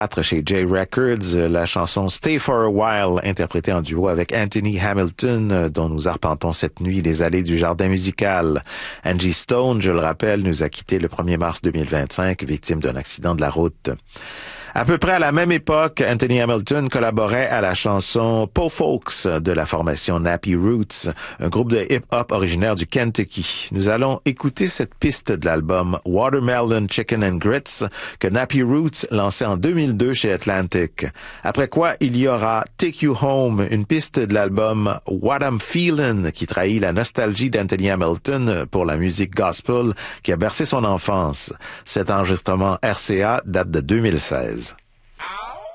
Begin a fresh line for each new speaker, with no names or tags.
Chez J Records, la chanson Stay for a While, interprétée en duo avec Anthony Hamilton, dont nous arpentons cette nuit les allées du jardin musical. Angie Stone, je le rappelle, nous a quittés le 1er mars 2025, victime d'un accident de la route. À peu près à la même époque, Anthony Hamilton collaborait à la chanson Po Folks de la formation Nappy Roots, un groupe de hip-hop originaire du Kentucky. Nous allons écouter cette piste de l'album Watermelon Chicken and Grits que Nappy Roots lançait en 2002 chez Atlantic. Après quoi, il y aura Take You Home, une piste de l'album What I'm Feelin' qui trahit la nostalgie d'Anthony Hamilton pour la musique gospel qui a bercé son enfance. Cet enregistrement RCA date de 2016.